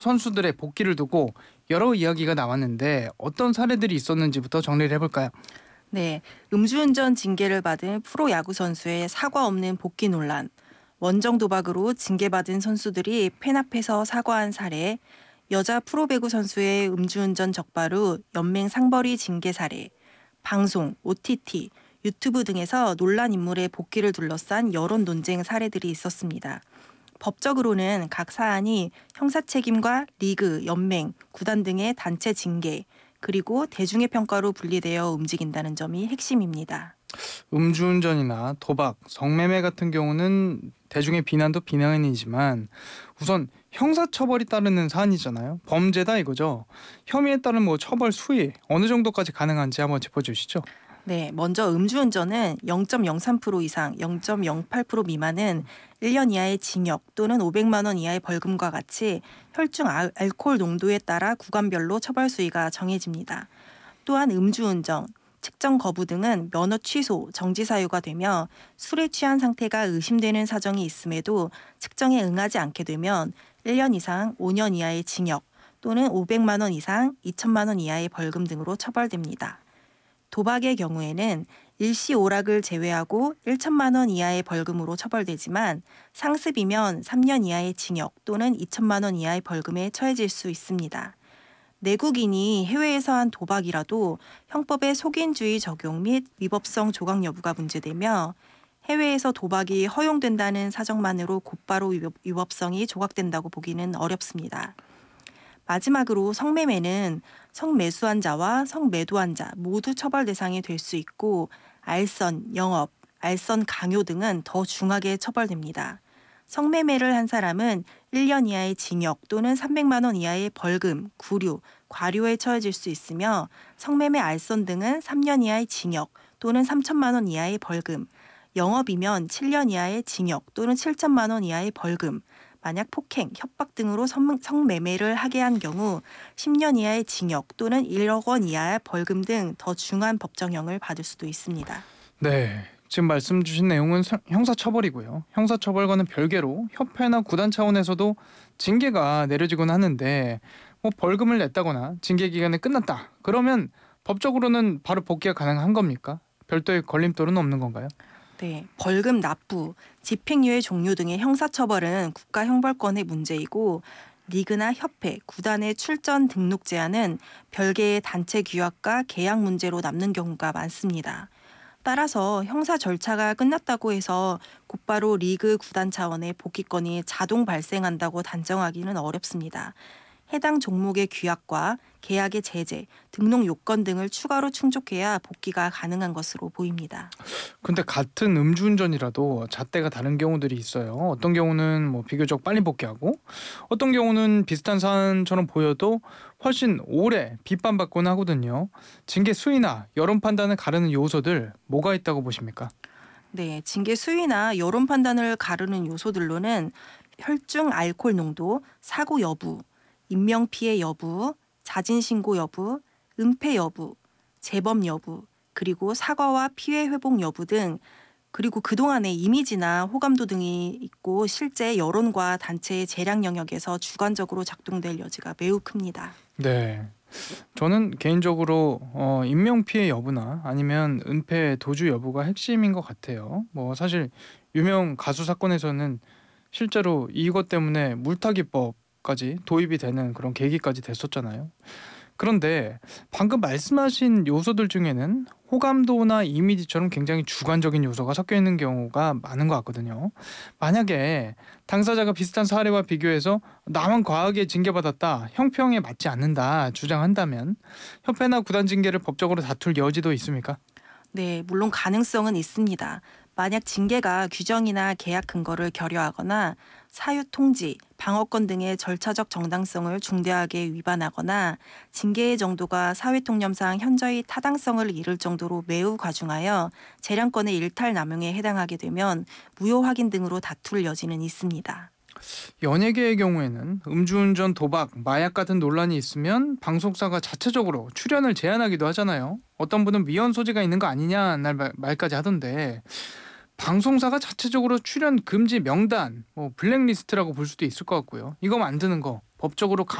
선수들의 복귀를 두고 여러 이야기가 나왔는데 어떤 사례들이 있었는지부터 정리를 해볼까요? 네, 음주운전 징계를 받은 프로야구 선수의 사과 없는 복귀 논란, 원정 도박으로 징계받은 선수들이 팬 앞에서 사과한 사례, 여자 프로배구 선수의 음주운전 적발 후 연맹 상벌위 징계 사례, 방송, OTT, 유튜브 등에서 논란 인물의 복귀를 둘러싼 여론 논쟁 사례들이 있었습니다. 법적으로는 각 사안이 형사 책임과 리그, 연맹, 구단 등의 단체 징계, 그리고 대중의 평가로 분리되어 움직인다는 점이 핵심입니다. 음주운전이나 도박, 성매매 같은 경우는 대중의 비난도 비난이지만 우선 형사처벌이 따르는 사안이잖아요. 범죄다 이거죠. 혐의에 따른 처벌 수위 어느 정도까지 가능한지 한번 짚어주시죠. 네, 먼저 음주운전은 0.03% 이상, 0.08% 미만은 1년 이하의 징역 또는 500만 원 이하의 벌금과 같이 혈중 알코올 농도에 따라 구간별로 처벌 수위가 정해집니다. 또한 음주운전, 측정 거부 등은 면허 취소, 정지 사유가 되며 술에 취한 상태가 의심되는 사정이 있음에도 측정에 응하지 않게 되면 1년 이상 5년 이하의 징역 또는 500만 원 이상 2천만 원 이하의 벌금 등으로 처벌됩니다. 도박의 경우에는 일시 오락을 제외하고 1천만 원 이하의 벌금으로 처벌되지만 상습이면 3년 이하의 징역 또는 2천만 원 이하의 벌금에 처해질 수 있습니다. 내국인이 해외에서 한 도박이라도 형법의 속인주의 적용 및 위법성 조각 여부가 문제되며 해외에서 도박이 허용된다는 사정만으로 곧바로 위법성이 조각된다고 보기는 어렵습니다. 마지막으로 성매매는 성매수한 자와 성매도한 자 모두 처벌 대상이 될 수 있고 알선, 영업, 알선 강요 등은 더 중하게 처벌됩니다. 성매매를 한 사람은 1년 이하의 징역 또는 300만 원 이하의 벌금, 구류, 과료에 처해질 수 있으며 성매매 알선 등은 3년 이하의 징역 또는 3천만 원 이하의 벌금, 영업이면 7년 이하의 징역 또는 7천만 원 이하의 벌금, 만약 폭행, 협박 등으로 성매매를 하게 한 경우 10년 이하의 징역 또는 1억 원 이하의 벌금 등 더 중한 법정형을 받을 수도 있습니다. 네. 지금 말씀 주신 내용은 형사처벌이고요. 형사처벌과는 별개로 협회나 구단 차원에서도 징계가 내려지곤 하는데 벌금을 냈다거나 징계 기간이 끝났다. 그러면 법적으로는 바로 복귀가 가능한 겁니까? 별도의 걸림돌은 없는 건가요? 네, 벌금 납부, 집행유예 종류 등의 형사처벌은 국가형벌권의 문제이고 리그나 협회, 구단의 출전 등록 제한은 별개의 단체 규약과 계약 문제로 남는 경우가 많습니다. 따라서 형사 절차가 끝났다고 해서 곧바로 리그 구단 차원의 복귀권이 자동 발생한다고 단정하기는 어렵습니다. 해당 종목의 규약과 계약의 제재, 등록 요건 등을 추가로 충족해야 복귀가 가능한 것으로 보입니다. 근데 같은 음주운전이라도 잣대가 다른 경우들이 있어요. 어떤 경우는 비교적 빨리 복귀하고 어떤 경우는 비슷한 사안처럼 보여도 훨씬 오래 비판받곤 하거든요. 징계 수위나 여론 판단을 가르는 요소들 뭐가 있다고 보십니까? 네, 징계 수위나 여론 판단을 가르는 요소들로는 혈중 알코올 농도, 사고 여부, 인명 피해 여부, 자진 신고 여부, 은폐 여부, 재범 여부, 그리고 사과와 피해 회복 여부 등 그리고 그동안의 이미지나 호감도 등이 있고 실제 여론과 단체의 재량 영역에서 주관적으로 작동될 여지가 매우 큽니다. 네. 저는 개인적으로 인명피해 여부나 아니면 은폐 도주 여부가 핵심인 것 같아요. 사실 유명 가수 사건에서는 실제로 이것 때문에 물타기법까지 도입이 되는 그런 계기까지 됐었잖아요. 그런데 방금 말씀하신 요소들 중에는 호감도나 이미지처럼 굉장히 주관적인 요소가 섞여 있는 경우가 많은 것 같거든요. 만약에 당사자가 비슷한 사례와 비교해서 나만 과하게 징계받았다, 형평에 맞지 않는다 주장한다면 협회나 구단 징계를 법적으로 다툴 여지도 있습니까? 네, 물론 가능성은 있습니다. 만약 징계가 규정이나 계약 근거를 결여하거나 사유 통지, 방어권 등의 절차적 정당성을 중대하게 위반하거나 징계의 정도가 사회통념상 현저히 타당성을 잃을 정도로 매우 과중하여 재량권의 일탈 남용에 해당하게 되면 무효 확인 등으로 다툴 여지는 있습니다. 연예계의 경우에는 음주운전, 도박, 마약 같은 논란이 있으면 방송사가 자체적으로 출연을 제한하기도 하잖아요. 어떤 분은 위헌 소지가 있는 거 아니냐 말까지 하던데 방송사가 자체적으로 출연 금지 명단, 블랙리스트라고 볼 수도 있을 것 같고요. 이거 만드는 거 법적으로